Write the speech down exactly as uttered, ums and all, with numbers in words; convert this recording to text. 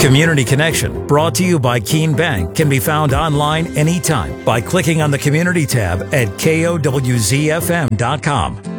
Community Connection, brought to you by Keene Bank, can be found online anytime by clicking on the Community tab at K O W Z F M dot com.